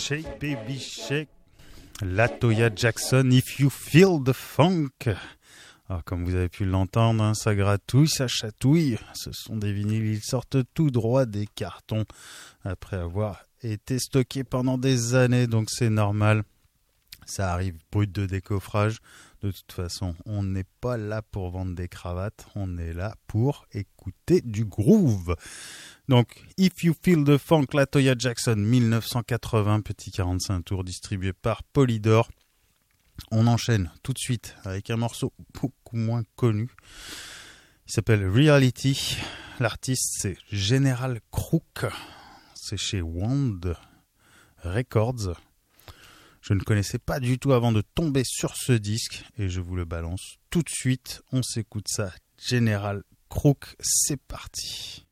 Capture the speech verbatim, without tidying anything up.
Shake baby shake. Latoya Jackson, If You Feel the Funk. Alors, comme vous avez pu l'entendre, hein, ça gratouille, ça chatouille. Ce sont des vinyles, ils sortent tout droit des cartons après avoir été stockés pendant des années, donc c'est normal. Ça arrive brut de décoffrage. De toute façon, on n'est pas là pour vendre des cravates, on est là pour écouter du groove. Donc, If You Feel the Funk, Latoya Jackson, dix-neuf cent quatre-vingts, petit quarante-cinq tours, distribué par Polydor. On enchaîne tout de suite avec un morceau beaucoup moins connu. Il s'appelle Reality. L'artiste, c'est General Crook. C'est chez Wand Records. Je ne connaissais pas du tout avant de tomber sur ce disque et je vous le balance tout de suite. On s'écoute ça. General Crook, c'est parti.